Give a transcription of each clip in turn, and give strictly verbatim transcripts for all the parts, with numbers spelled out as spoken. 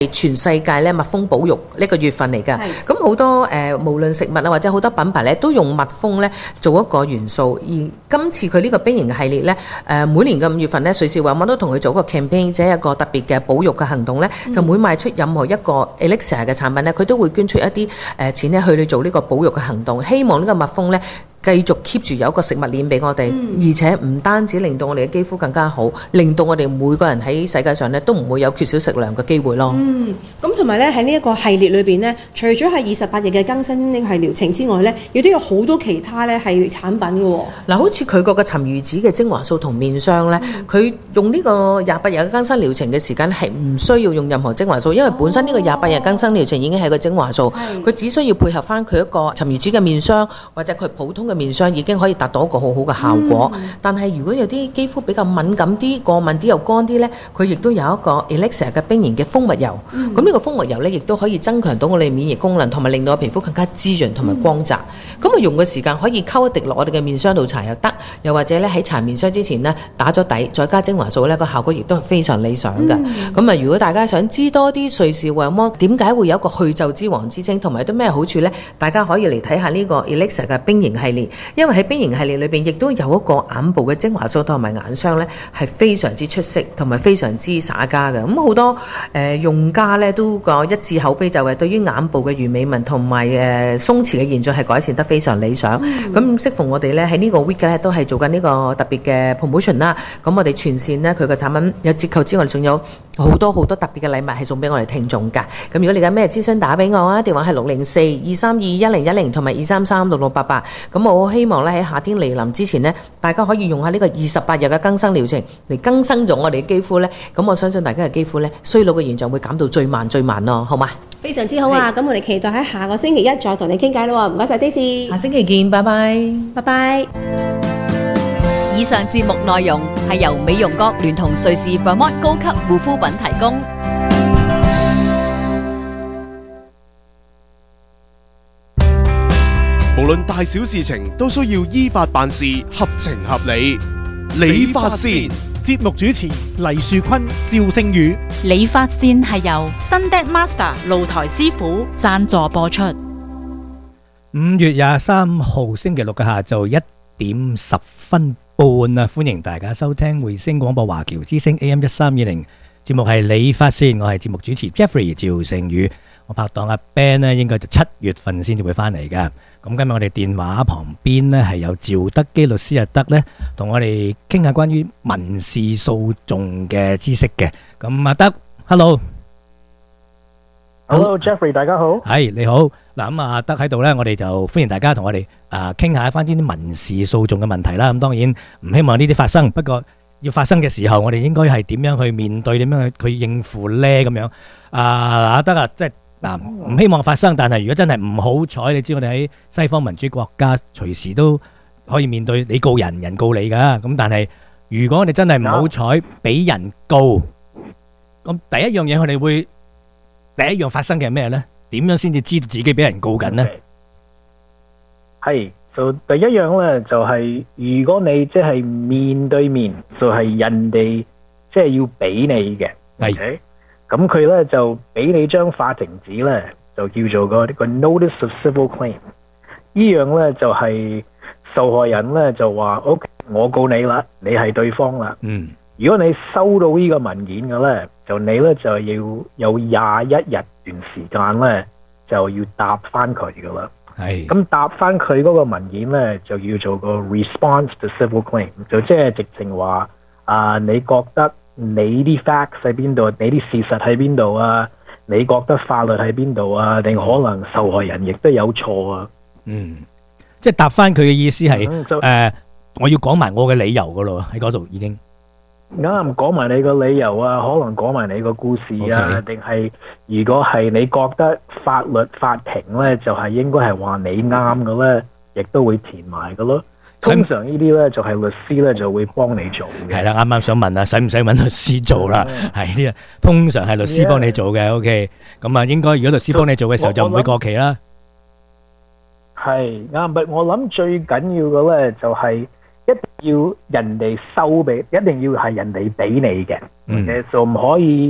全世界咧蜜蜂保育呢個月份嚟㗎，咁好多誒、呃、無論食物啊或者好多品牌咧都用蜜蜂咧做一個元素，而今次佢呢個冰型系列咧誒、呃、每年嘅五月份咧，瑞士維摩都同佢做一個 campaign， 即係一個特別嘅保育嘅行動咧，嗯、就每賣出任何一個 elixir 嘅產品咧，佢都會捐出一啲誒、呃、錢咧去去做呢個保育嘅行動，希望呢個蜜蜂咧繼續 keep 住有一個食物鏈俾我哋，嗯、而且唔單止令到我哋嘅肌膚更加好，令到我哋每個人喺世界上咧都唔會有缺少食糧嘅機會咯。 嗯，咁同埋咧喺呢一個系列裏邊咧，除咗係二十八日嘅更新係療程之外咧，亦都有好多其他咧係產品嘅喎、哦。 嗱，好似佢個嘅沉魚子嘅精華素同面霜咧，佢、嗯、用呢個廿八日嘅更新療程嘅時間係唔需要用任何精華素，因為本身呢個廿八日更新療程已經係個精華素，佢、哦、只需要配合翻佢一個沉魚子嘅面霜或者佢普通嘅面霜已經可以達到一個好好嘅效果。嗯、但係如果有啲肌膚比較敏感啲、過敏啲又乾啲咧，佢亦都有一個 Elixir 嘅冰型嘅蜂蜜油。咁呢、嗯、個蜂蜜油咧，亦都可以增強到我哋免疫功能，同埋令到我皮膚更加滋潤同埋光澤。咁啊、嗯、用嘅時間可以溝一滴落我哋嘅面霜度搽又得，又或者咧喺搽面霜之前呢，打咗底，再加精華素咧，個效果亦都係非常理想嘅。咁啊、嗯、如果大家想知多啲瑞士維摩點解會有一個去皺之王之稱，同埋有啲咩好處咧，大家可以嚟睇下呢個 Elixir 嘅冰型系列，因為喺冰型系列裏邊亦都有一個眼部嘅精華素同埋眼霜咧，係非常之出色同埋非常之耍家嘅。咁好多誒、呃、用家咧都個一致口碑就係對於眼部嘅完美紋同埋誒鬆弛嘅現象係改善得非常理想。咁適、嗯、逢我哋咧喺呢個 week 咧都係做緊呢個特別嘅 promotion 啦。咁我哋全線咧佢嘅產品有折扣之外，仲有好多好多特別嘅禮物係送俾我哋聽眾㗎。咁如果你有咩諮詢打俾我啊，電話係六零四二三二一零一零同埋二三三六六八八。咁我好希望咧喺夏天嚟臨之前呢，大家可以用下呢個二十八日嘅更新療程嚟更新咗我哋嘅肌膚咧。咁我相信大家嘅肌膚咧衰老嘅現象會減到最慢最慢咯，好嘛？ 非常之好啊！咁是我哋期待喺下個星期一再同你傾偈咯。唔該晒 Daisy， 下星期見，拜拜， 拜拜。 以上節目內容係由美容閣聯同瑞士 Vermont 高級護膚品提供。 無論大小事情都需要依法辦事，合情合理。理髮線節目主持黎樹坤、趙聖宇。 理髮線係由 Sundet Master 露台師傅贊助播出。 五月廿三號星期六嘅下晝一點十分半啊！歡迎大家收聽匯聲廣播華僑之聲 A M 一三二零節目係理髮線，我係節目主持 Jeffrey 趙聖宇。我拍檔阿 Ben 咧，應該就七月份先至會翻嚟噶。咁今日我哋電話旁邊咧係有趙德基律師阿德咧，同我哋傾下關於民事訴訟嘅知識嘅。咁阿德 ，Hello，Hello Jeffrey， 大家好。 係你好。嗱咁阿德喺度咧，我哋就歡迎大家同我哋啊傾下翻啲民事訴訟嘅問題啦。咁當然唔希望呢啲發生，不過要發生嘅時候，我哋應該係點樣去面對，點樣去去應付咧？咁樣啊，阿德啊，即係。嗱，唔希望發生，但係如果真係唔好彩，你知我哋喺西方民主國家，隨時都可以面對你告人，人告你噶。咁但係如果你真係唔好彩俾人告，咁第一樣嘢佢哋會第一樣發生嘅係咩呢？點樣先至知道自己俾人告緊呢？ 係，就第一樣呢，就係如果你即係面對面，就係人哋即係要俾你嘅，係。咁佢咧就俾你張法庭紙咧，就叫做個呢個 Notice of Civil Claim。呢樣咧就係受害人咧就話 OK， 我告你啦，你係對方啦。嗯。如果你收到呢個文件嘅咧，就你咧就要有廿一日段時間咧，就要答翻佢噶啦。係。咁答翻佢嗰個文件咧，就叫做個 Response to Civil Claim， 就即係直情話啊，你覺得你啲 facts 喺邊度？你啲事實喺邊度啊？你覺得法律喺邊度啊？定可能受害人亦都有錯啊？嗯， 即係答翻佢嘅意思係誒、嗯呃，我要講埋我嘅理由噶咯，喺嗰度已經啱講埋你個理由啊，可能講埋你個故事啊，定係 Okay. 如果係你覺得法律法庭咧，就係、是、應該係話你啱嘅咧，亦都會填埋噶咯。通常呢啲咧就係律師咧就會幫你做嘅。係啦，啱啱想問啊，使唔使揾律師做啦？係呢，通常係律師幫你做嘅。Yeah. OK， 咁啊，應該如果律師幫你做嘅時候就唔會過期啦。係啱，但我諗最緊要嘅咧就係一定要人哋收俾，一定要係人哋俾你嘅，嘅就唔可以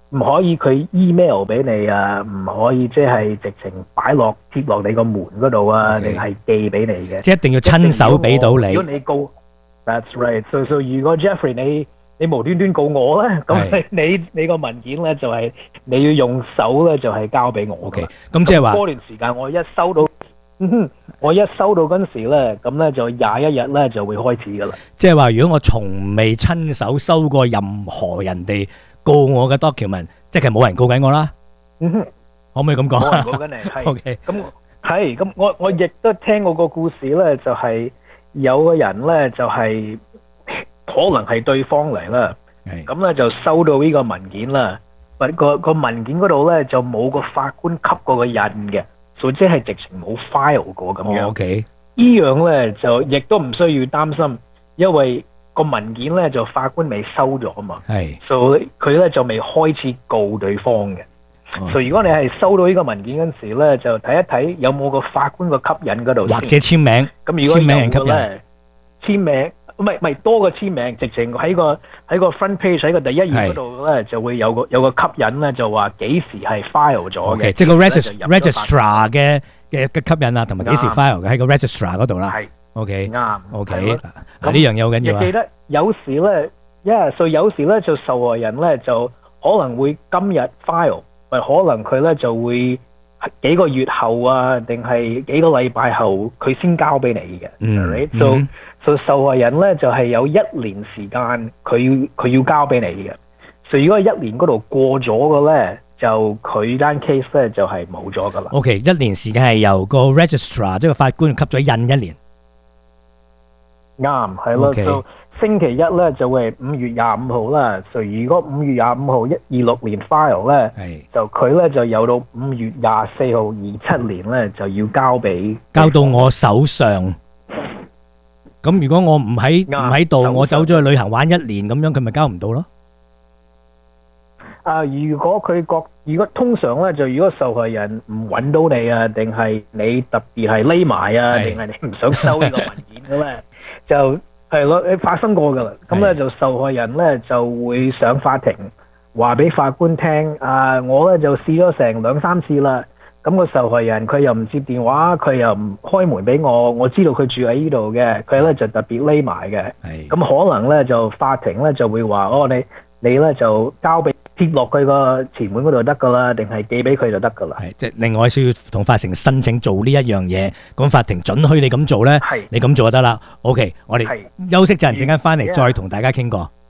唔可以佢 email 俾你啊，唔可以即係直情擺落貼落你個門嗰度啊，定係寄俾你嘅。 即係一定要親手俾到你。 如果你告 ，That's right。所以所以如果 Jeffrey 你你無端端告我咧，咁你你個文件咧就係你要用手咧就係交俾我。 OK， 咁即係話嗰段時間我一收到。我一收到嗰陣時咧，咁咧就廿一日咧就會開始噶啦。 即係話，如果我從未親手收過任何人哋告我嘅 document， 即係冇人告緊我啦。嗯哼，可唔可以咁講？ 冇人告緊你，係。 OK， 咁係咁，我我亦都聽過個故事咧，就係、是、有個人咧就係、是、可能係對方嚟啦。咁咧就收到呢個文件啦，不過個文件嗰度咧就冇個法官吸過個印嘅。所以即係直情冇 file 過咁樣， oh, okay. 呢樣咧就亦都唔需要擔心，因為個文件咧就法官未收咗啊嘛，所以佢咧就未開始告對方嘅。 Oh. 所以如果你係收到呢個文件嗰陣時咧，就睇一睇有冇個法官個吸引嗰度， 或者簽名。 咁如果簽名人吸有咧，簽名唔係唔係多個簽名，直情喺個喺個 front page 喺個第一頁嗰度咧就會有個有個吸引咧，就話幾時係 file 咗嘅。 Okay, 即係個 registrar 嘅嘅嘅吸引啊，同埋幾時 file 嘅喺個 registrar 嗰度啦。係 OK 啱 OK 嗱呢樣嘢好緊要啊。 記得有時咧，因為所以有時咧就受害人咧就可能會今日 file，或可能佢咧就會幾個月後啊，定係幾個禮拜後佢先交俾你嘅。嗯 right? so、嗯所以受害人咧就係、是、有一年時間佢要佢要交俾你嘅，所以如果一年嗰度過咗嘅咧，就佢單 case 咧就係冇咗噶啦。 OK， 一年時間係由個 registrar 即係個法官吸咗印一年。 啱，係咯。就星期一咧就會係五月廿五號啦。所以如果五月廿五號一二六年 file 咧，就佢咧就有到五月廿四號二七年咧就要交俾交到我手上。咁如果我唔喺唔喺度，我走咗去旅行玩一年咁樣，佢咪交唔到咯？ 啊，如果佢覺，如果通常咧就如果受害人唔揾到你啊，定係你特別係匿埋啊，定係你唔想收呢個文件嘅咧，就係咯，你發生過噶啦。咁咧就受害人咧就會上法庭，話俾法官聽啊，我咧就試咗成兩三次啦。咁個受害人佢又唔接電話，佢又唔開門俾我，我知道佢住喺呢度嘅，佢咧就特別匿埋嘅。咁可能咧就法庭咧就會話，哦，你你咧就交俾貼落佢個前門嗰度得噶啦，定係寄俾佢就得噶啦。 係即係另外需要同法庭申請做呢一樣嘢，咁法庭准許你咁做咧，你咁做就得啦。OK， 我哋休息陣，陣間翻嚟再同大家傾過。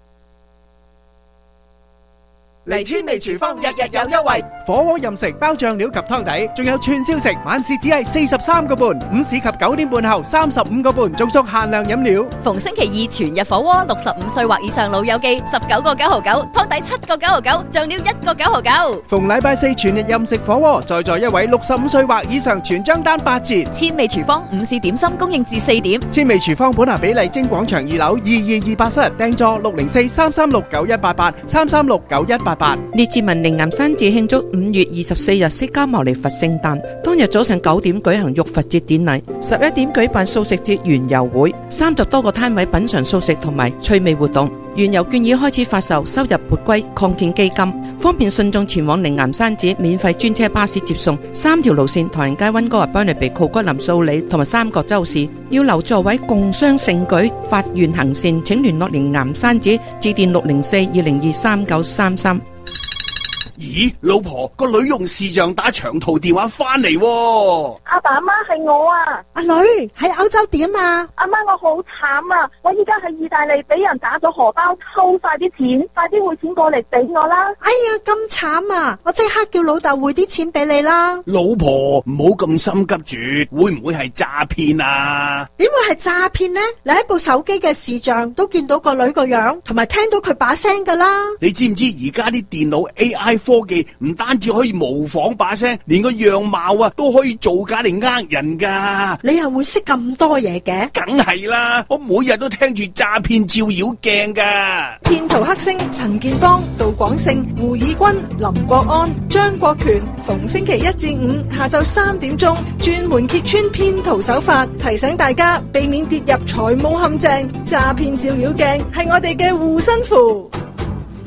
嚟千味廚房日日有優惠，火鍋任食包醬料及湯底，仲有串燒食，晚市只係四十三個半，午市及九點半後三十五個半，仲送限量飲料。 逢星期二全日火鍋，六十五歲或以上老友記十九個九毫九，湯底七個九毫九，醬料一個九毫九。 逢禮拜四全日任食火鍋，在座一位六十五歲或以上全張單八折。 千味廚房午市點心供應至四點。 千味廚房本拿比麗晶廣場二樓二二二八室，訂座六零四三三六九一八八三三六九一八八。 列治文靈岩山寺慶祝五月二十四日釋迦牟尼佛聖誕，當日早上九點舉行浴佛節典禮，十一點舉辦素食節園遊會，三十多個攤位品嘗素食同埋趣味活動。園遊券已開始發售，收入撥歸擴建基金，方便信眾前往靈岩山寺，免費專車巴士接送。三條路線：唐人街、溫哥華、邦尼比、酷骨林、素里同埋三角洲市。要留座位共襄盛舉，發願行善，請聯絡靈岩山寺，致電六零四二零二三九三三。 咦，老婆，個女用視像打長途電話翻嚟喎。 阿爸阿媽係我啊。 阿女喺歐洲點啊？ 阿媽我好慘啊！我依家喺意大利俾人打咗荷包，抽晒啲錢，快啲匯錢過嚟俾我啦！ 哎呀，咁慘啊！我即刻叫老豆匯啲錢俾你啦。 老婆唔好咁心急住，會唔會係詐騙啊？ 點會係詐騙呢？你喺部手機嘅視像都見到個女個樣，同埋聽到佢把聲噶啦。 你知唔知而家啲電腦 A I 科技唔單止可以模仿把聲，連個樣貌啊都可以造假嚟呃人噶。 你又會識咁多嘢嘅？ 梗係啦，我每日都聽住詐騙照妖鏡噶。 騙徒黑星陳建邦、杜廣勝、胡以軍、林國安、張國權，逢星期一至五下晝三點鐘，專門揭穿騙徒手法，提醒大家避免跌入財務陷阱。詐騙照妖鏡係我哋嘅護身符。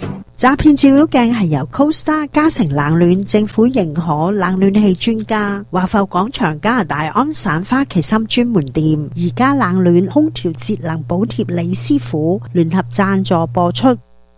詐騙照妖鏡係由 CoStar 嘉誠冷暖政府認可冷暖氣專家華埠廣場加拿大安省花旗參專門店而家冷暖空調節能補貼李師傅聯合贊助播出。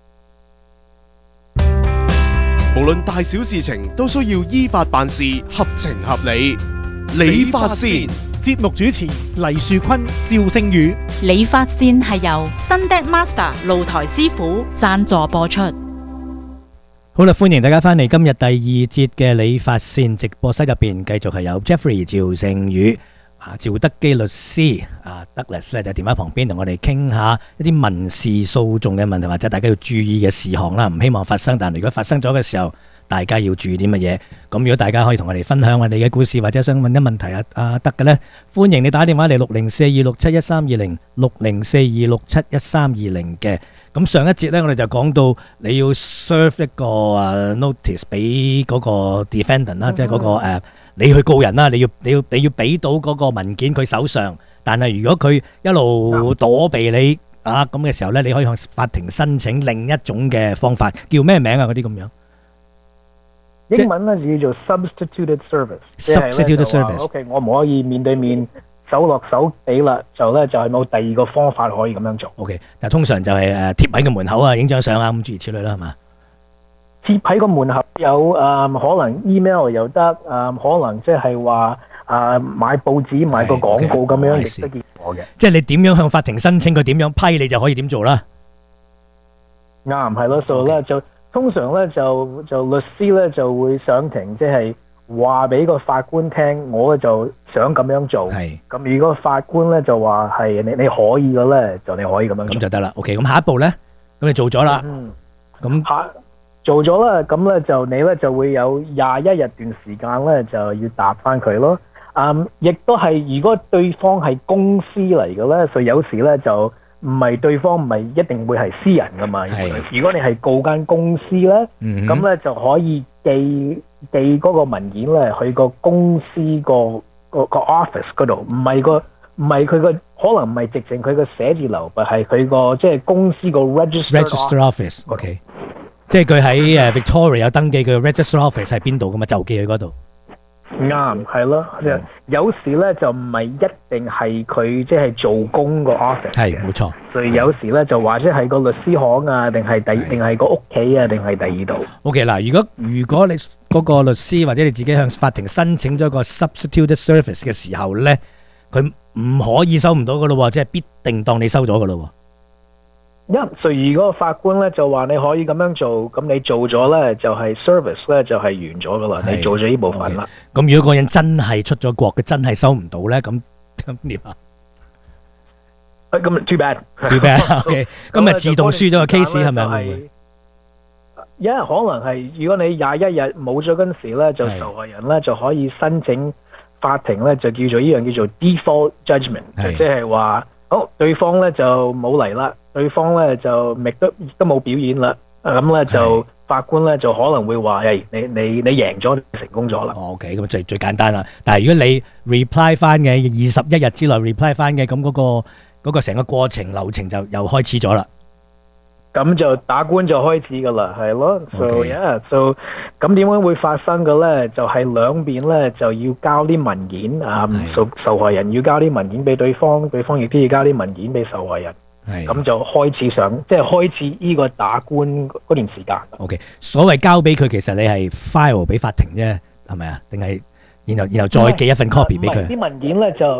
無論大小事情都需要依法辦事，合情合理。理髮線節目主持黎樹坤、趙星宇。 理髮線係由 Sunday Master 露台師傅贊助播出。 好啦，歡迎大家翻嚟今日第二節嘅理髮線直播室入邊，繼續係有 Jeffrey 趙星宇。啊，趙德基律師啊 Douglas 咧就喺電話旁邊同我哋傾下一啲民事訴訟嘅問題，或者大家要注意嘅事項啦。唔希望發生，但係如果發生咗嘅時候，大家要注意啲乜嘢？咁如果大家可以同我哋分享下你嘅故事，或者想問啲問題啊啊得嘅呢，歡迎你打電話嚟六零四二六七一三二零六零四二六七一三二零嘅。咁上一節呢，我哋就講到你要 serve 一個啊 notice 俾嗰個 defendant 啦，即係嗰個誒。你去告人啦，你要你要你要俾到嗰個文件佢手上，但係如果佢一路躲避你啊咁嘅時候咧，你可以向法庭申請另一種嘅方法，叫咩名啊？嗰啲咁樣。 英文咧就叫做 substituted service。substituted service。OK， 我唔可以面對面手落手俾啦，就咧就係冇第二個方法可以咁樣做。 OK， 但係通常就係誒貼喺個門口啊，影張相啊，咁諸如此類啦，係嘛？ 貼喺個門口有誒、呃，可能 email 又得誒、呃，可能即係話誒買報紙買個廣告咁樣亦都見過嘅。 即係你點樣向法庭申請，佢點樣批，你就可以點做啦。 啱係咯，所以咧就通常咧就就律師咧就會上庭，即係話俾個法官聽，我就想咁樣做。係咁，如果法官咧就話係你你可以嘅咧，就你可以咁樣做。 咁就得啦。OK， 咁下一步咧，咁你做咗啦。嗯。咁下。做咗啦，咁咧就你咧就會有廿一日段時間咧就要答翻佢咯。嗯，亦都係如果對方係公司嚟嘅咧，所以有時咧就唔係對方唔係一定會係私人噶嘛。如果你係告間公司咧，咁、嗯、咧就可以寄寄嗰個文件咧去個公司個個個 office 嗰度，唔係個唔係佢個可能唔係直情佢個寫字樓，但係佢個即係公司個 register office。OK。即係佢喺誒 Victoria 有登記佢嘅 register office 喺邊度噶嘛，就寄去嗰度。 啱，係咯。有時咧就唔係一定係佢即係做工個 office。係，冇錯。所以有時咧就或者係個律師行啊，定係第定係個屋企啊，定係第二度。 OK 嗱，如果如果你嗰個律師或者你自己向法庭申請咗個 substituted service 嘅時候咧，佢唔可以收唔到噶咯，即係必定當你收咗噶咯。 一，所以如果法官咧就話你可以咁樣做，咁你做咗咧就係 service 咧就係完咗噶啦，你做咗呢部分啦。 咁、okay. 如果個人真係出咗國，佢真係收唔到咧，咁咁點啊？ 咁 too bad，too bad。OK， 咁咪自動輸咗個 case 係咪？會因為可能係如果你廿一日冇咗嗰陣時咧，就受害人咧就可以申請法庭咧就叫做呢樣叫做 default judgment，即係話好對方咧就冇嚟啦。對方咧就亦都亦都冇表演啦，咁咧就法官咧就可能會話：誒，你你你贏咗，成功咗啦。 OK，咁最最簡單啦。但係如果你 reply 翻嘅二十一日之內 reply 翻嘅，咁嗰個嗰個成個過程流程就又開始咗啦。 咁就打官就開始噶啦，係咯。So yeah，so 咁點解會發生嘅咧？就係兩邊咧就要交啲文件啊，受受害人要交啲文件俾對方，對方亦都要交啲文件俾受害人。咁就開始上，即係開始呢個打官嗰段時間。 OK， 所謂交俾佢，其實你係 file 俾法庭啫，係咪啊？定係然後然後再寄一份 copy 俾佢？ 啲文件咧就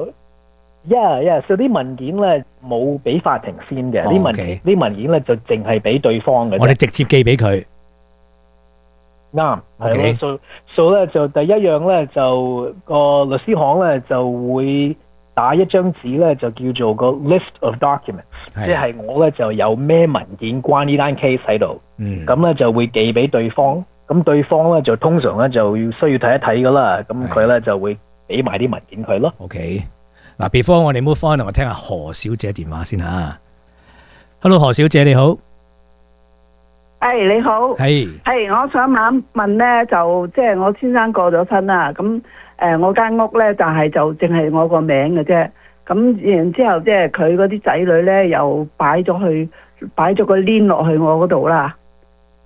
，yeah yeah，所以啲文件咧冇俾法庭先嘅，啲、哦、文件啲、okay. 文件咧就淨係俾對方嘅。 我哋直接寄俾佢。 啱，係咯，所所咧就第一樣咧就個律師行咧就會打一張紙咧就叫做個 list of documents， 即係我咧就有咩文件關呢單 case 喺度，咁咧、嗯、就會寄俾對方，咁對方咧就通常咧就要需要睇一睇噶啦，咁佢咧就會俾埋啲文件佢咯。 OK， 嗱 ，before 我哋 move on，我聽下何小姐電話先吓。Hello， 何小姐你好。 誒、hey, 你好。係。係，我想問問咧，就即係我先生過咗身啦，咁誒、呃、我間屋咧，但係就淨係我個名嘅啫。咁然之後即係佢嗰啲仔女咧，又擺咗去擺咗個 lien 落去我嗰度啦。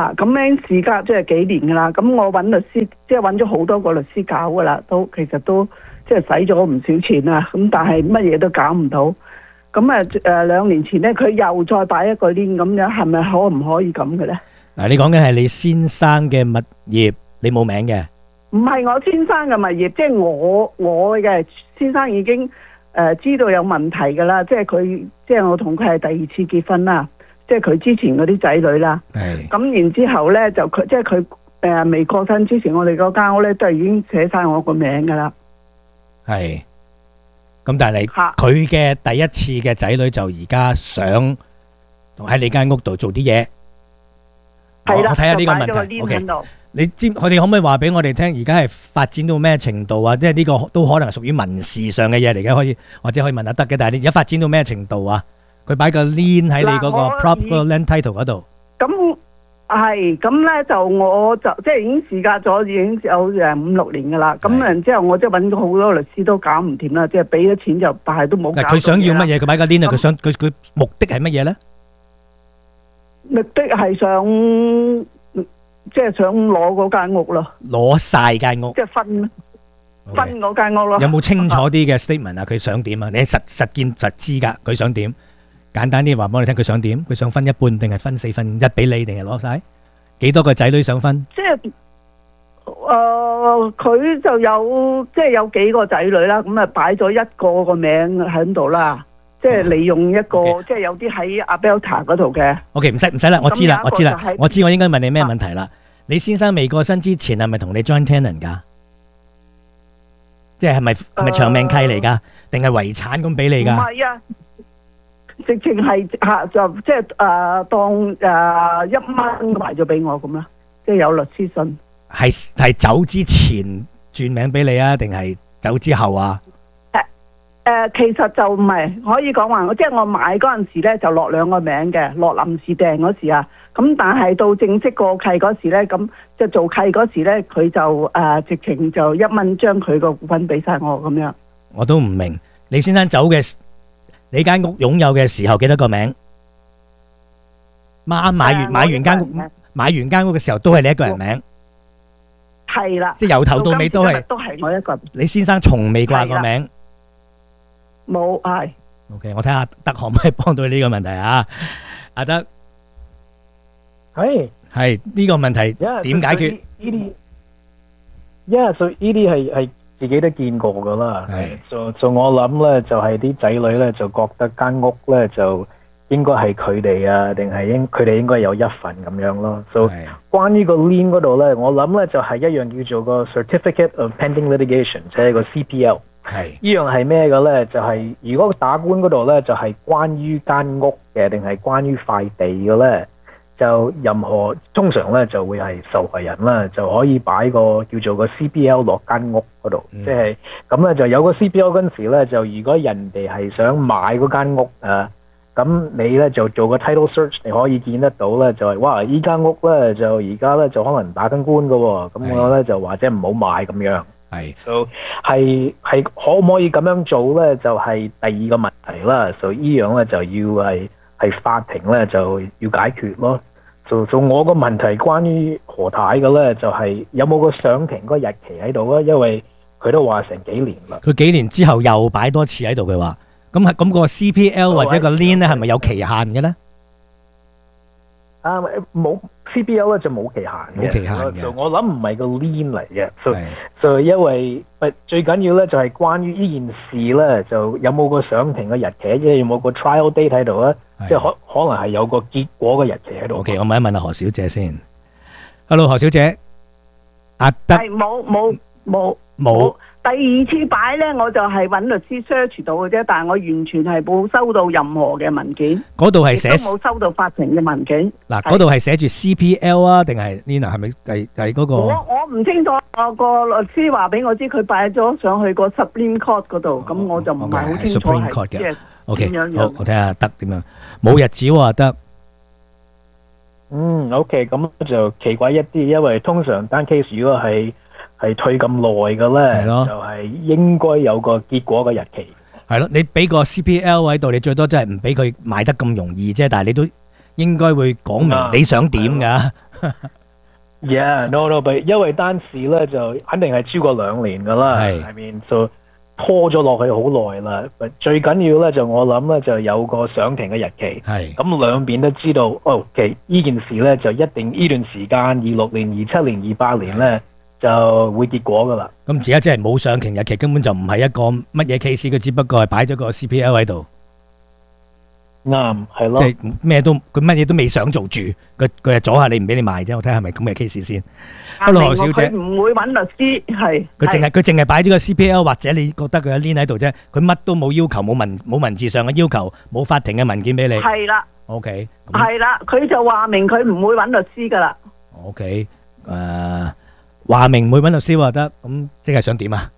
嚇咁樣事隔即係幾年㗎啦。咁我揾律師，即係揾咗好多個律師搞㗎啦，都其實都即係使咗唔少錢啊。咁但係乜嘢都搞唔到。咁啊誒兩年前咧，佢又再擺一個 lien 咁樣，係咪可唔可以咁嘅咧？ 嗱，你講嘅係你先生嘅物業，你冇名嘅。 唔係我先生嘅物業，即係我我嘅先生已經誒、呃、知道有問題㗎啦。即係佢，即係我同佢係第二次結婚啦。即係佢之前嗰啲仔女啦。 係。 咁然之後咧，就佢即係佢誒未過身之前，我哋嗰間屋咧都係已經寫晒我個名㗎啦。 係。咁但係佢嘅第一次嘅仔女就而家想同喺你間屋度做啲嘢。 係啦。 我睇下呢個問題。OK。你知佢哋可唔可以話俾我哋聽？而家係發展到咩程度啊？即係呢個都可能係屬於民事上嘅嘢嚟嘅，可以或者可以問下得嘅。但係你而家發展到咩程度啊？佢擺個 lien 喺你嗰個 prop 嗰個 land title 嗰度。 咁係咁咧，就我就即係已經事隔咗，已經有誒五六年噶啦。咁然之後我即係揾咗好多律師都搞唔掂啦，即係俾咗錢就，但係都冇搞。 佢想要乜嘢？佢擺個 lien 啊！佢想佢佢目的係乜嘢咧？ 目的係想。即係想攞嗰間屋咯， 攞晒間屋， 即係分分嗰間屋咯。 有冇清楚啲嘅 statement 啊？佢想點啊？你實實見實知噶，佢想點？簡單啲話俾我哋聽，佢想點？佢想分一半定係分四分一俾你，定係攞晒？幾多個仔女想分？ 即係誒，佢就有即係有幾個仔女啦，咁啊擺咗一個個名喺度啦。即係利用一個，即係有啲喺阿 Belta 嗰度嘅。 OK， 唔使唔使啦，我知啦，我知啦，我知我應該問你咩問題啦。你先生未過身之前係咪同你 joint tenant 噶？即係係咪係咪長命契嚟噶？定係遺產咁俾你噶？ 唔係啊，直情係吓就即係誒當誒一蚊賣咗俾我咁啦，即係有律師信。 係係走之前轉名俾你啊，定係走之後啊？ 誒、呃，其實就唔係可以講話，我即係我買嗰陣時咧就落兩個名嘅，落臨時訂嗰時啊，咁但係到正式過契嗰時咧，咁即係做契嗰時咧，佢就誒、呃、直情就一蚊將佢個股份俾晒我咁樣。 我都唔明，你先生走嘅，你間屋擁有嘅時候幾多個名？啱買完、呃、買完間屋，買完間屋嘅時候都係你一個人名。 係啦， 即係由頭到尾都係都係我一個人。 你先生從未掛過名。 冇係。 OK， 我睇下德可唔可以幫到呢個問題啊？阿德， 係係呢個問題點解決？ 呢啲，因為所以呢啲係係自己都見過噶啦。係，就就我諗咧，就係啲仔女咧就覺得間屋咧就應該係佢哋啊，定係應佢哋應該有一份咁樣咯。就關於個 lien 嗰度咧，我諗咧就係一樣叫做個 certificate of pending litigation，即係個 C P L。係呢樣係咩嘅咧？就係、是、如果打官嗰度咧，就係、是、關於間屋嘅，定係關於塊地嘅咧？就任何通常咧就會係受害人啦，就可以擺個叫做個 C P L 落間屋嗰度，即係咁咧就有個 C P L 嗰陣時咧，就如果人哋係想買嗰間屋啊，咁你咧就做個 title search，你可以見得到咧，就係、是、哇依間屋咧就而家咧就可能打緊官㗎喎，咁我咧就或者唔好買咁樣。係，就係係可唔可以咁樣做咧？就係、是、第二個問題啦。所以依樣咧就要係係法庭咧就要解決咯。就就我個問題關於何太嘅咧，就係、是、有冇個上庭個日期喺度啊？因為佢都話成幾年啦。 佢幾年之後又擺多次喺度嘅話，咁係咁個 C P L 或者個 lien 咧係咪有期限嘅咧？ 啊，冇 C P L 咧就冇期限嘅， 冇期限嘅。 就我諗唔係個 lien 嚟嘅，就就因為誒最緊要咧就係關於呢件事咧，就有冇個上庭嘅日期，即係有冇個 trial date 喺度啊？即係可可能係有個結果嘅日期喺度。 OK， 我問一問阿何小姐先。Hello， 何小姐，阿德係冇冇冇冇。 第二次擺咧，我就係揾律師 search 到嘅啫，但係我完全係冇收到任何嘅文件。 嗰度係寫都冇收到法庭嘅文件。 嗱，嗰度係寫住 C P L 啊，定係 lien 係咪係係嗰個？ 我我唔清楚，我個律師話俾我知，佢擺咗上去個 Supreme Court 嗰度，咁我就唔係好清楚係即係 OK， 點樣樣。 好，我睇下得點樣，冇日子喎得。 嗯 ，OK， 咁就奇怪一啲，因為通常單 case 如果係係退咁耐嘅咧，就係應該有個結果嘅日期。 係咯，你俾個 C P L 喺度，你最多真係唔俾佢買得咁容易啫，但係你都應該會講明你想點㗎。 Yeah，no no，因為單事咧就肯定係超過兩年噶啦。係，I mean就拖咗落去好耐啦。最緊要咧就我諗咧就有個上庭嘅日期。係。咁兩邊都知道，哦，其實呢件事咧就一定呢段時間二六年、二七年、二八年咧就會結果噶啦。 咁而家即係冇上庭日期，根本就唔係一個乜嘢 case，佢只不過係擺咗個 C P L 喺度。 啱，係咯， 即係咩都佢乜嘢都未想做住，佢佢係阻下你唔俾你賣啫。我睇下係咪咁嘅 case 先。Hello，何小姐， 佢唔會揾律師，係佢淨係佢淨係擺咗個 C P L， 或者你覺得佢一 lien 喺度啫，佢乜都冇要求，冇文冇文字上嘅要求，冇法庭嘅文件俾你。 係啦 ，OK， 係啦，佢就話明佢唔會揾律師噶啦。 OK，誒，話明唔會揾律師話得，咁即係想點啊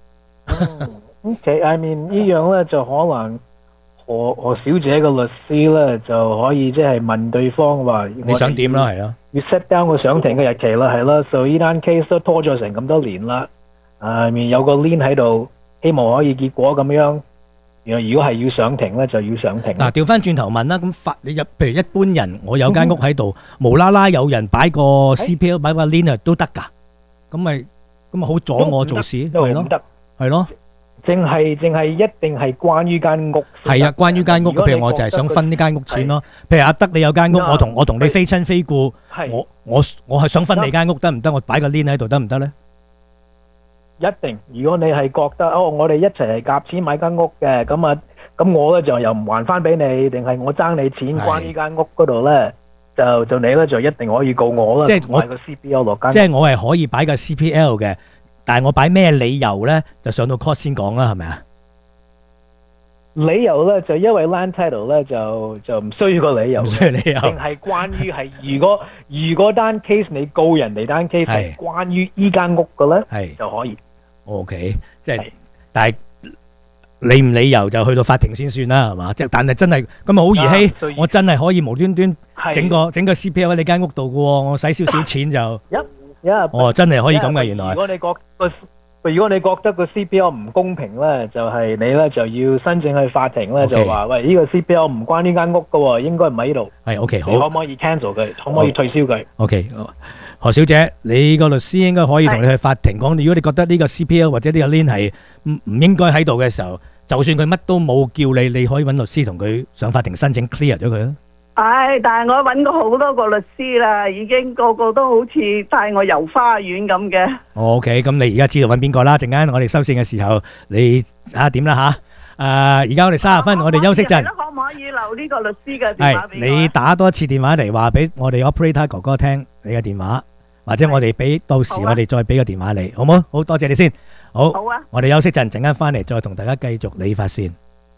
？OK，I mean 呢樣咧就可能。何何小姐嘅律師咧就可以即係問對方話你想點啦，係咯， 要 set down 個上庭嘅日期啦，係啦，所以呢單 case 都拖咗成咁多年啦，啊面有個 lien 喺度，希望可以結果咁樣。如果係要上庭咧，就要上庭。 嗱，調翻轉頭問啦，咁法你入，譬如一般人，我有間屋喺度，無啦啦有人擺個 C P L 擺個 lien 啊，都得噶，咁咪咁咪好阻我做事，係咯，係咯。 淨係淨係一定係關於間屋。係啊，關於間屋，譬如我就係想分呢間屋錢咯。譬如阿德你有間屋，我同我同你非親非故，我我我係想分你間屋得唔得？我擺個 lien 喺度得唔得咧？ 一定。如果你係覺得哦，我哋一齊係夾錢買間屋嘅，咁啊，咁我咧就又唔還翻俾你，定係我爭你錢，關於間屋嗰度咧，就就你咧就一定可以告我啦。 即係我買個 C P L 落間。 即係我係可以擺個 C P L 嘅。但係我擺咩理由咧，就上到 court 先講啦，係咪啊？ 理由咧就因為 land title 咧就就唔需要個理由， 唔需要理由， 淨係關於係如果如果單 case 你告人哋單 case 係關於依間屋嘅咧，係就可以。OK， 即係但係理唔理由就去到法庭先算啦，係嘛？即係但係真係咁啊好兒戲，我真係可以無端端整個整個 C P L 喺你間屋度嘅喎，我使少少錢就。 Yeah, 哦，真係可以咁嘅，原來。 如果你覺個如果你覺得個 C P L 唔公平咧，就係、是、你咧就要申請去法庭咧， Okay. 就話喂呢、這個 C P L 唔關呢間屋噶喎，應該唔喺呢度。係 OK， 好。你可唔可以 cancel 佢？可唔可以退銷佢 ？OK，何小姐，你個律師應該可以同你去法庭講，如果你覺得呢個 C P L 或者呢個 lien 係唔唔應該喺度嘅時候，就算佢乜都冇叫你，你可以揾律師同佢上法庭申請 clear 咗佢啊。 唉，但係我揾過好多個律師啦，已經個個都好似帶我遊花園咁嘅。 OK，咁你而家知道揾邊個啦？陣間我哋收線嘅時候，你睇下點啦吓。誒，而家我哋三十分，我哋休息陣。 可唔可以留呢個律師嘅電話俾我？ 係，你打多一次電話嚟話俾我哋 operator 哥哥聽你嘅電話，或者我哋俾到時我哋再俾個電話你，好唔好？好多謝你先。好。好啊。我哋休息陣，陣間翻嚟再同大家繼續理髮線。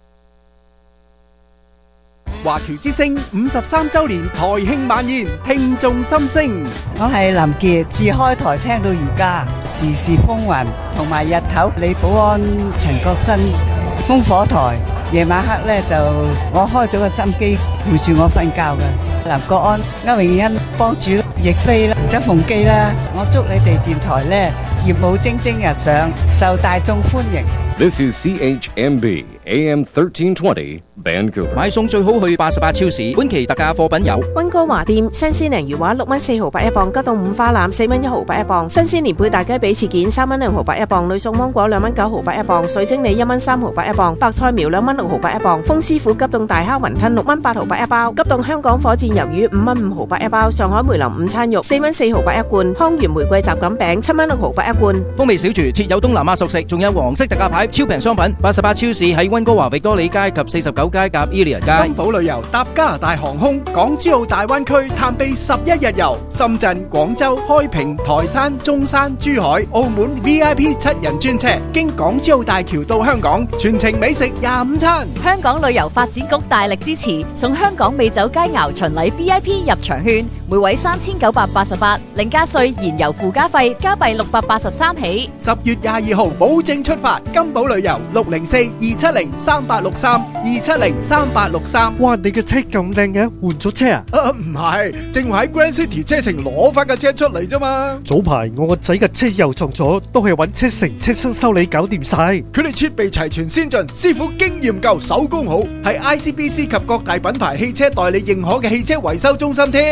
華僑之聲五十三周年台慶晚宴，聽眾心聲。 我係林傑，自開台聽到而家，時時風雲，同埋日頭李寶安、陳國新烽火台，夜晚黑咧就我開咗個心機陪住我瞓覺嘅。林國安、歐永欣、幫主、亦菲啦、周鳳基啦，我祝你哋電台咧業務蒸蒸日上，受大眾歡迎。 This is C H M B A M thirteen twenty Vancouver。 買餸最好去八十八超市，本期特價貨品有溫哥華店新鮮鯪魚話六蚊四毫八一磅，吉凍五花腩四蚊一毫八一磅，新鮮年貝大雞髀翅件三蚊兩毫八一磅，呂宋芒果兩蚊九毫八一磅，水晶梨一蚊三毫八一磅，白菜苗兩蚊六毫八一磅，豐師傅急凍大蝦雲吞六蚊八毫八一包，急凍香港火箭魷魚五蚊五毫八一包，上海梅林午餐肉四蚊四毫八一罐，康源玫瑰雜錦餅七蚊六毫八一罐。 風味小廚設有東南亞熟食，仲有黃色特價牌超平商品。八十八超市喺溫哥華域多利街及四十九街夾 Elia 街。 金寶旅遊搭加拿大航空港珠澳大灣區探秘十一日遊，深圳、廣州、開平、台山、中山、珠海、澳門 V I P 七人專車，經港珠澳大橋到香港，全程美食廿五餐。 香港旅遊發展局大力支持，送香港美酒佳肴巡禮 V I P 入場券，每位三千九百八十八，另加稅燃油附加費加幣六百八十三起。 十月廿二號保證出發，金寶旅遊六零四二七零三八六三二七零三八六三。 哇！你嘅車咁靚嘅，換咗車啊？ 啊，唔係，正話喺 Grand City 車城攞翻架車出嚟啫嘛。 早排我個仔嘅車又撞咗，都係揾車城車身修理搞掂晒。 佢哋設備齊全先進，師傅經驗夠，手工好，係 I C B C 及各大品牌汽車代理認可嘅汽車維修中心添。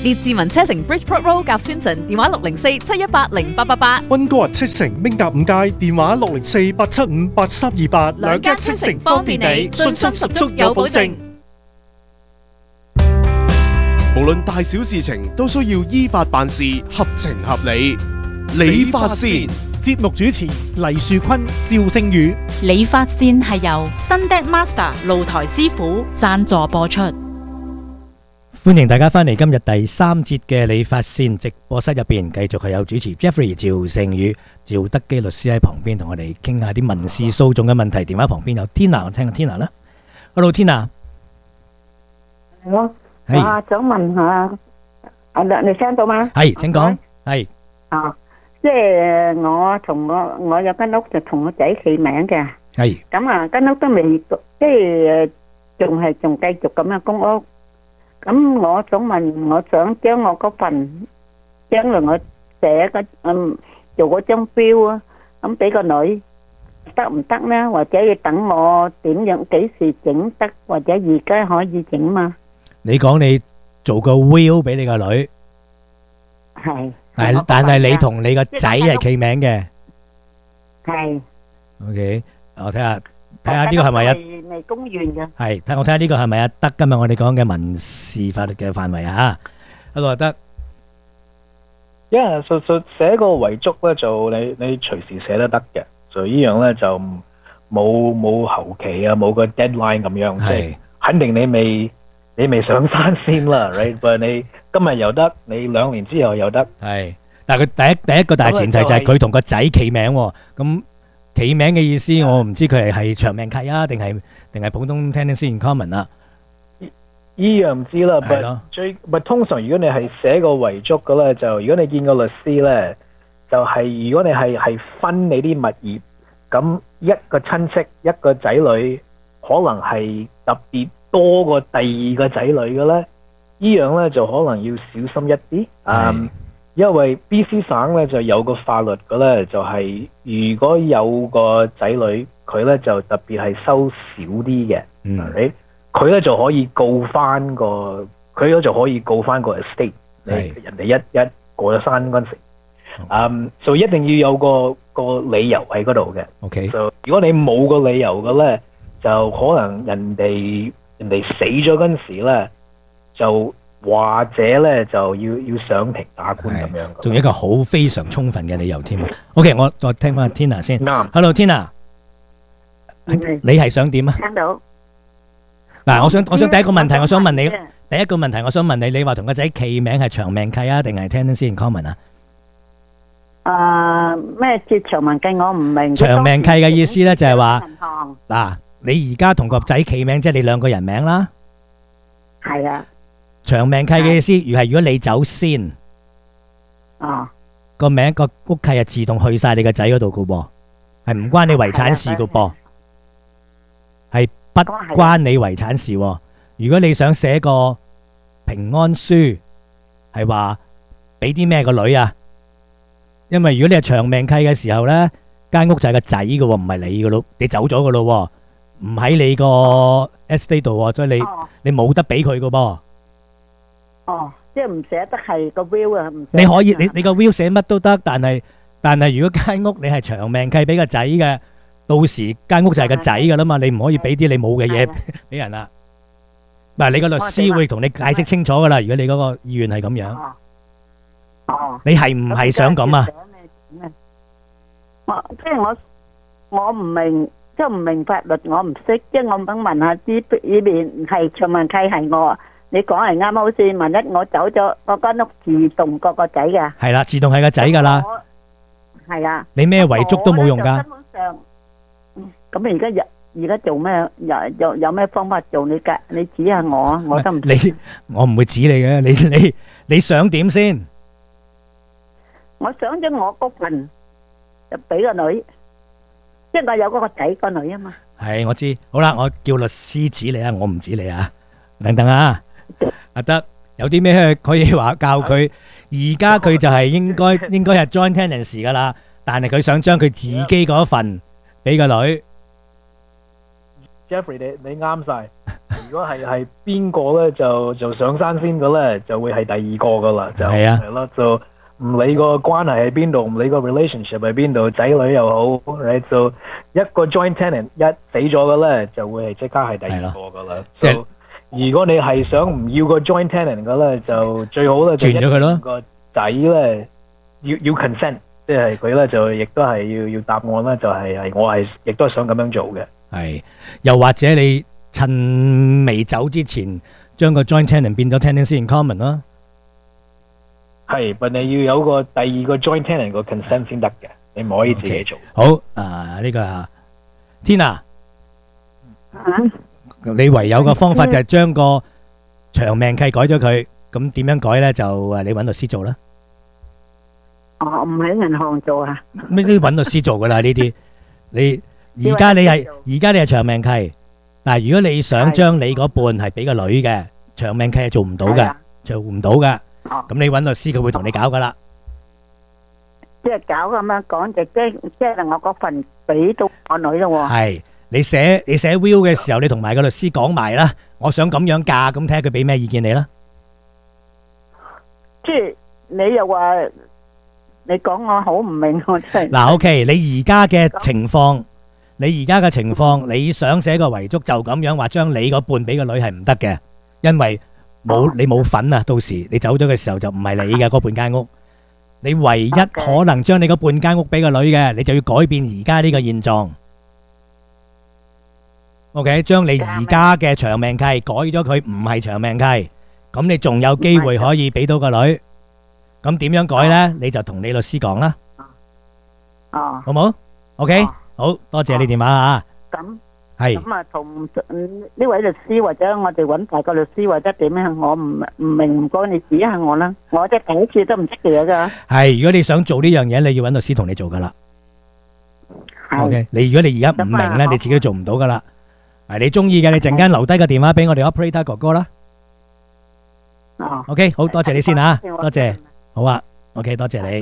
列治文車城 Bridgeport Road 夾 Simpson 電話六零四七一八零八八八。 溫哥華車城明達五街電話六零四八七五八三二八。 兩間車城方便你，信心十足有保證。 無論大小事情都需要依法辦事，合情合理。理髮線節目主持黎樹坤、趙星宇。 理髮線係由 Sunday Master 露台師傅贊助播出。 歡迎大家翻嚟今日第三節嘅理髮線直播室入邊，繼續係有主持 Jeffrey 趙成宇、趙德基律師喺旁邊同我哋傾下啲民事訴訟嘅問題。電話旁邊有 Tina， 我聽下 Tina 啦。Hello Tina， 我我想問下，啊你你聽到嗎？ 係，請講。係啊，即係我同我我有間屋就同我仔起名嘅。 係。 咁啊，間屋都未，即係仲係仲繼續咁樣公屋。咁我想問，我想將我嗰份將來我寫個嗯做嗰張標啊，咁俾個女得唔得呢？或者要等我點樣幾時整得，或者而家可以整嘛？ 你講你做個 will 俾你個女， 係， 但但係你同你個仔係契名嘅， 係。 OK，我睇下睇下呢個係咪一未公完嘅？ 係，睇我睇下呢個係咪啊？得今日我哋講嘅民事法律嘅範圍啊，一個得。 因為實實寫個遺囑咧，就你你隨時寫得得嘅，就依樣咧就冇冇後期啊，冇個 deadline 咁樣，即係肯定你未你未上山先啦 ，right？但係你今日又得，你兩年之後又得。 係，但係佢第一第一個大前提就係佢同個仔契名喎，咁契名嘅意思我唔知佢係係長命契啊，定係定係普通 tenancy in common 啦。 依樣唔知啦，但最咪通常如果你係寫個遺囑嘅咧，就如果你見個律師咧，就係如果你係係分你啲物業，咁一個親戚一個仔女可能係特別多過第二個仔女嘅咧，依樣咧就可能要小心一啲。嗯，因為 B C 省咧就有個法律嘅咧，就係如果有個仔女佢咧就特別係收少啲嘅，係佢咧就可以告翻個，佢咧就可以告翻個 estate。人哋一一過咗山嗰陣時，嗯，所以一定要有個個理由喺嗰度嘅。 OK， 就如果你冇個理由嘅咧，就可能人哋人哋死咗嗰陣時咧，就或者咧就要要上庭打官咁樣。 仲有一個好非常充分嘅理由添。OK， 我再聽翻 Tina 先。Hello Tina，你係想點啊？ 聽到。 嗱，我想我想第一個問題，我想問你第一個問題，我想問你，你話同個仔契名係長命契啊，定係 tenancy in common 啊？ 誒，咩叫長命契？我唔明。 長命契嘅意思咧就係話，嗱，你而家同個仔契名，即係你兩個人名啦。 係啊。 長命契嘅意思，如係如果你走先， 哦， 個名個屋契係自動去晒你個仔嗰度噶噃，係唔關你遺產事噶噃，係。不關你遺產事。如果你想寫個平安書，係話俾啲咩個女啊？因為如果你係長命契嘅時候呢，間屋就係個仔嘅，唔係你嘅咯，你走咗嘅咯，唔喺你個 estate 度，所以你你冇得俾佢嘅噃。 哦，即係唔寫得係個 will 啊？唔你可以，你你個 will 寫乜都得，但係但係如果間屋你係長命契俾個仔嘅。到時間屋就係個仔噶啦嘛，你唔可以俾啲你冇嘅嘢俾人啦。嗱，你個律師會同你解釋清楚噶啦。如果你嗰個意願係咁樣， 哦， 你係唔係想咁啊？ 我即係我我唔明，即係唔明法律，我唔識，即係我想問下啲呢邊係長命契係我，你講係啱好先。萬一我走咗，我間屋自動過個仔噶。 係啦，自動係個仔噶啦。 係啊。 你咩遺囑都冇用噶。 咁而家而家做咩？有有有咩方法做？你介你指下我啊，我都唔。 你我唔會指你嘅，你你你想點先？ 我想咗我嗰份就俾個女，即係我有嗰個仔個女啊嘛。 係我知，好啦，我叫律師指你啊，我唔指你啊。等等啊，阿德有啲咩可以話教佢？而家佢就係應該應該係 joint tenancy 噶啦，但係佢想將佢自己嗰份俾個女。 Jeffrey 你你啱晒。如果係係邊個咧，就就上山先嘅咧，就會係第二個噶啦，就係啊係咯，就唔理個關係喺邊度，唔理個 relationship 喺邊度，仔女又好，right，就一個 joint tenant 一死咗嘅咧，就會係即刻係第二個噶啦。 即係如果你係想唔要個 joint tenant 嘅咧，就最好咧就轉咗佢咯。 個仔咧要要 consent，即係佢咧就亦都係要要答案咧，就係係我係亦都係想咁樣做嘅。 係，又或者你趁未走之前，將個 joint tenant 變咗 tenancy in common 啦。 係，但你要有個第二個 joint tenant 個 consent 先得嘅，你唔可以自己做。 好，啊呢個天啊， 啊， 你唯有個方法就係將個長命契改咗佢，咁點樣改咧？就誒你揾律師做啦。 哦，唔喺銀行做啊？ 咩都要揾律師做噶啦呢啲。你而家你係而家你係長命契，嗱如果你想將你嗰半係俾個女嘅，長命契係做唔到嘅，做唔到嘅。咁你揾律師佢會同你搞噶啦。 即係搞咁樣講，就即即係我嗰份俾到我女咯喎。 係你寫你寫 will 嘅時候，你同埋個律師講埋啦，我想咁樣嫁，咁睇下佢俾咩意見你啦。 即係你又話你講我好唔明，我真係。 嗱 OK，你而家嘅情況，你而家嘅情況，你想寫個遺囑就咁樣話將你嗰半俾個女係唔得嘅，因為冇你冇份啊！到時你走咗嘅時候就唔係你嘅嗰半間屋，你唯一可能將你嗰半間屋俾個女嘅，你就要改變而家呢個現狀。OK，將你而家嘅長命契改咗佢唔係長命契，咁你仲有機會可以俾到個女。咁點樣改呢？你就同你律師講啦。 哦， 好冇 ？OK，好多謝你電話啊！ 咁。 係咁啊，同呢位律師或者我哋揾大個律師或者點樣，我唔唔明，唔該你指下我啦。我即係第一次都唔識嘅噶。 係，如果你想做呢樣嘢，你要揾律師同你做噶啦。OK，你如果你而家唔明咧，你自己做唔到噶啦。係你中意嘅，你陣間留低個電話俾我哋 operator 哥哥啦。 哦。 OK，好多謝你先啊，多謝。好啊 ，OK，多謝你。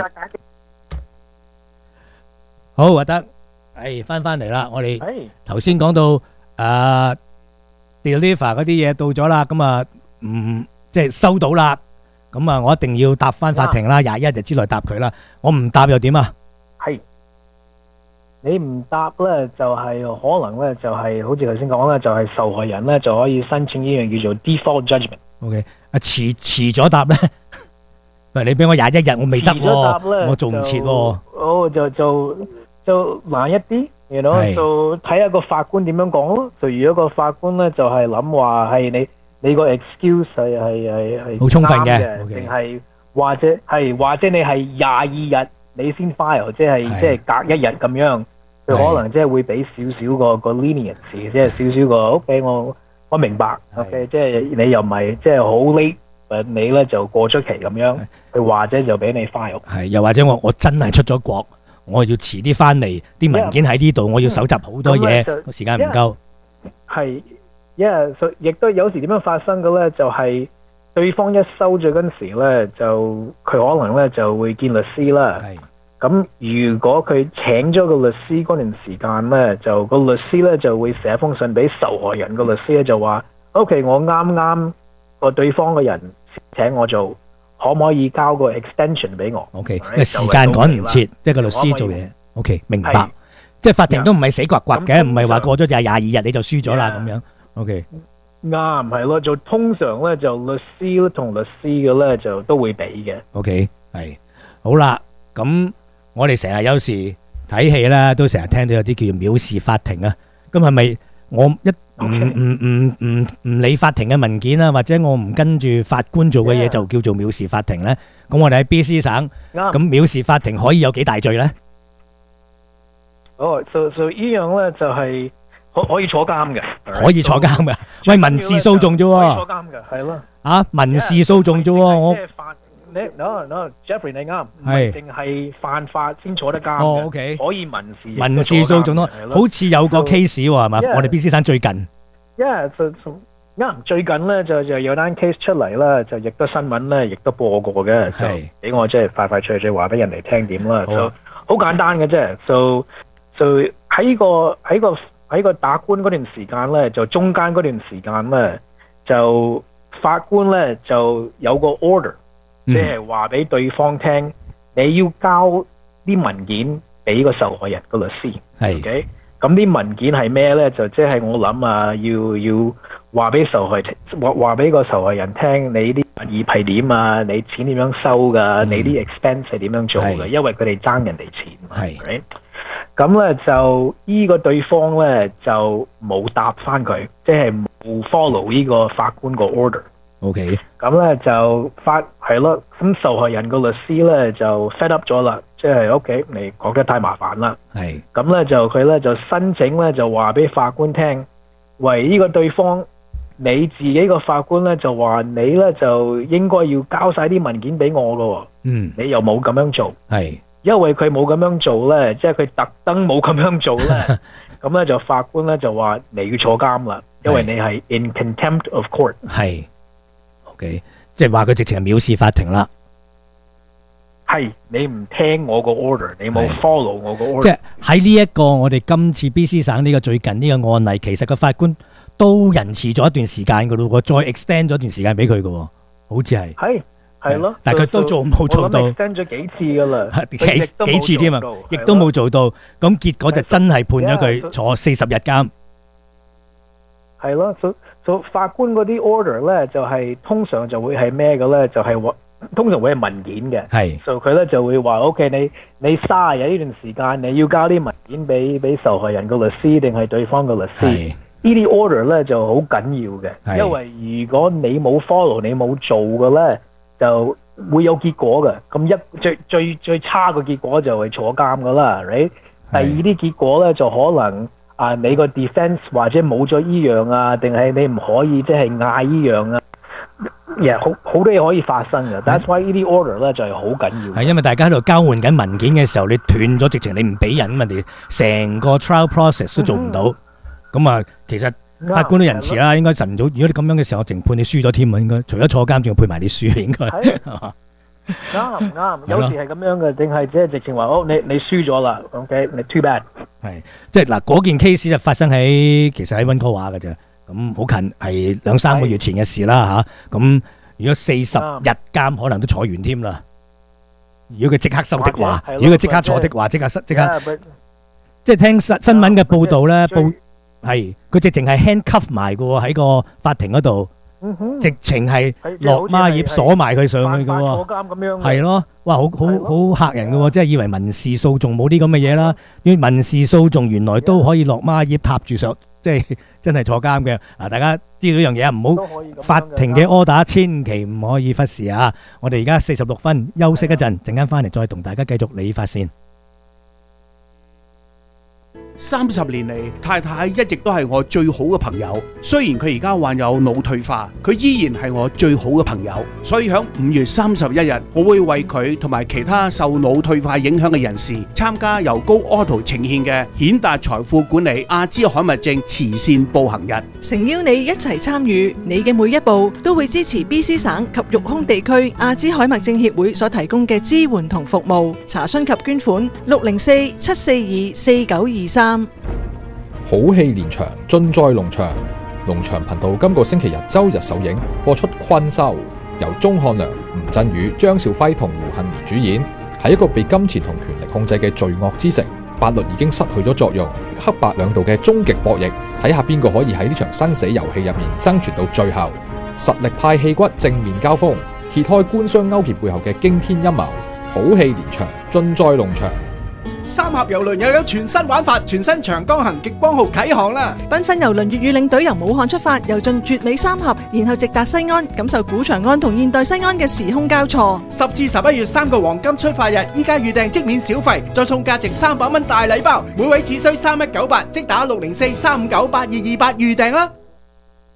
好，阿德。誒，翻翻嚟啦！我哋頭先講到誒 deliver 嗰啲嘢到咗啦，咁啊唔即係收到啦，咁啊我一定要答翻法庭啦，廿一日之內答佢啦。我唔答又點啊？ 係你唔答咧，就係可能咧，就係好似頭先講咧，就係受害人咧就可以申請呢樣叫做 default judgment。 OK，啊遲遲咗答咧，喂，你俾我廿一日，我未得喎，我做唔切喎。 哦，就就。就難一啲，然後就睇下個法官點樣講咯。就如果個法官咧就係諗話係你你個 excuse 係係係係好充分嘅， 定係或者係或者你係廿二日你先 file，即係即係隔一日咁樣，佢可能即係會俾少少個個 leniency，即係少少個 OK，我我明白 OK，即係你又唔係即係好 late，誒你咧就過咗期咁樣，佢或者就俾你 file。 係，又或者我我真係出咗國。我要遲啲翻嚟，啲文件喺呢度，我要搜集好多嘢，時間唔夠。 係，因為亦都有時點樣發生嘅咧，就係對方一收咗嗰陣時咧，就佢可能咧就會見律師啦。係。咁如果佢請咗個律師嗰段時間咧，就個律師咧就會寫封信俾受害人個律師咧，就話：O.K. 我啱啱個對方嘅人請我做。可唔可以交個 extension 俾我 ？OK，因為時間趕唔切，即係個律師做嘢。OK，明白。即係法庭都唔係死刮刮嘅，唔係話過咗就係廿二日你就輸咗啦咁樣。OK， 啱係咯，就通常咧就律師同律師嘅咧就都會俾嘅。 OK，係好啦。咁我哋成日有時睇戲咧，都成日聽到有啲叫做藐視法庭啊。咁係咪我一唔唔唔唔唔理法庭嘅文件啦，或者我唔跟住法官做嘅嘢就叫做藐視法庭咧？咁我哋喺 B C 省，咁藐視法庭可以有幾大罪咧？ 哦，就就呢樣咧就係可可以坐監嘅， 可以坐監嘅。喂，民事訴訟啫喎， 可以坐監嘅，係咯。 啊，民事訴訟啫喎，我你 no no Jeffrey 你啱，唔係淨係犯法先坐得監嘅。 哦 OK， 可以民事民事訴訟咯，好似有個 case 喎係嘛？我哋 B C 省最近。 Yeah，就啱最近咧就就有單 case 出嚟啦，就亦都新聞咧，亦都播過嘅，就俾我即係快快脆脆話俾人哋聽點啦，就好簡單嘅啫，就就喺個喺個喺個打官嗰段時間咧，就中間嗰段時間咧，就法官咧就有個 order，即係話俾對方聽，你要交啲文件俾個受害人個律師。 係。 Okay? 咁啲文件係咩咧？就即係我諗啊，要要話俾受害話話俾個受害人聽，你啲物業係點啊？你錢點樣收㗎？你啲 expense 係點樣做嘅？因為佢哋爭人哋錢嘛。係。咁咧就依個對方咧就冇答翻佢，即係冇 follow 呢個法官個 order。 OK。 咁咧就法係咯，咁受害人個律師咧就 fed up 咗啦。即係 OK，你講得太麻煩啦。 係。 咁咧就佢咧就申請咧就話俾法官聽，喂，呢個對方你自己個法官咧就話你咧就應該要交晒啲文件俾我噶喎。 嗯。 你又冇咁樣做。 係。 因為佢冇咁樣做咧，即係佢特登冇咁樣做咧，咁咧就法官咧就話你要坐監啦，因為你係 in contempt of court。 係。OK， 即係話佢直情係藐視法庭啦。 係，你唔聽我個 order， 你冇 follow 我個 order。 即係喺呢一個我哋今次 B C 省呢個最近呢個案例，其實個法官都仁慈咗一段時間噶咯，再 extend 咗一段時間俾佢噶，好似係。係係咯，但係佢都做冇做到。我諗 extend 咗幾次噶啦，幾幾次添啊，亦都冇做到。咁結果就真係判咗佢坐四十日監。 係咯，所所法官嗰啲 order 咧，就係通常就會係咩嘅咧？就係話。通常會係文件嘅， 係，所以佢咧就會話 ，OK， 你你卅日呢段時間你要交啲文件俾俾受害人個律師定係對方個律師，呢啲 order 咧就好緊要嘅，因為如果你冇 follow 你冇做嘅咧，就會有結果嘅。咁一最最最差嘅結果就係坐監噶啦 ，right？ 第二啲結果咧就可能啊，你個 defense 或者冇咗依樣啊，定係你唔可以即係嗌依樣啊。Yeah, 好好多嘢可以發生嘅。That's why 呢啲 order 咧就係好緊要。 係因為大家喺度交換緊文件嘅時候，你斷咗直情你唔俾人，咁人哋成個 trial process 都做唔到。咁啊，其實法官都仁慈啦，應該晨早。如果你咁樣嘅時候，我淨判你輸咗添啊，應該除咗坐監，仲要判埋你輸，應該。 啱唔啱？有時係咁樣嘅，定係即係直情話，哦，你你輸咗啦 ，OK，你 too bad。 係，即係嗱，嗰件 case 就發生喺其實喺溫哥華嘅啫。咁好近，係兩三個月前嘅事啦吓。咁如果四十日監，可能都坐完添啦。如果佢即刻收的話，如果佢即刻坐的話，即刻即刻，即係聽新新聞嘅報道咧，報係佢直情係 handcuff 埋嘅喎，喺個法庭嗰度，直情係落孖葉鎖埋佢上去嘅喎。係咯，哇，好好好嚇人嘅喎，即係以為民事訴訟冇啲咁嘅嘢啦，因為民事訴訟原來都可以落孖葉踏住上。即係真係坐監嘅啊！大家知道呢樣嘢唔好法庭嘅 order，千祈唔可以忽視啊！我哋而家四十六分休息一陣，陣間翻嚟再同大家繼續理髮線。 三十年嚟，太太一直都係我最好嘅朋友。雖然佢而家患有腦退化，佢依然係我最好嘅朋友。所以響五月三十一日，我會為佢同埋其他受腦退化影響嘅人士參加由高 Auto 呈獻嘅顯達財富管理阿茲海默症慈善步行日， 誠邀你一齊參與，你嘅每一步都會支持 B C 省及育空地區阿茲海默症協會所提供嘅支援同服務。查詢及捐款六零四七四二四九二三。 好戲連場，盡在農場。農場頻道今個星期日周日首映播出《困獸》，由鐘漢良、吳鎮宇、張兆輝同胡杏兒主演。喺一個被金錢同權力控制嘅罪惡之城，法律已經失去咗作用，黑白兩道嘅終極博弈，睇下邊個可以喺呢場生死遊戲入面生存到最後。實力派戲骨正面交鋒，揭開官商勾結背後嘅驚天陰謀。好戲連場，盡在農場。 三峽郵輪又有全新玩法，全新長江行極光號啟航啦！ 繽紛郵輪粵語領隊由武漢出發，遊進絕美三峽，然後直達西安，感受古長安同現代西安嘅時空交錯。 十至十一月三個黃金出發日，依家預訂即免小費，再送價值三百蚊大禮包，每位只需三一九八，即打六零四三五九八二二八預訂啦！